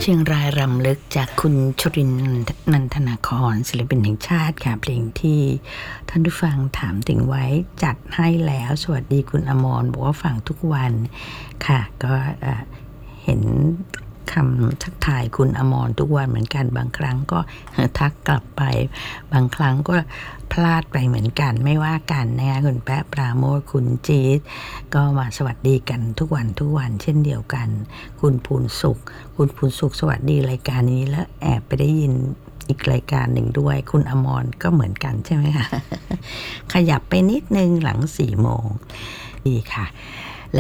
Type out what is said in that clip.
เชียงรายรำลึกจากคุณชรินทร์นันทนาครศิลปินแห่งชาติค่ะเพลงที่ท่านผู้ฟังถามถึงไว้จัดให้แล้วสวัสดีคุณอมรบอกว่าฟังทุกวันค่ะก็เห็นคำทักทายคุณอมรทุกวันเหมือนกันบางครั้งก็ทักกลับไปบางครั้งก็พลาดไปเหมือนกันไม่ว่ากันนะคะคุณแป๊ะปราโมทคุณจี๊ดก็มาสวัสดีกันทุกวันเช่นเดียวกันคุณภูนสุขสวัสดีรายการนี้แล้วแอบไปได้ยินอีกรายการหนึ่งด้วยคุณอมรก็เหมือนกันใช่ไหมคะ ขยับไปนิดนึงหลัง4 โมงดีค่ะ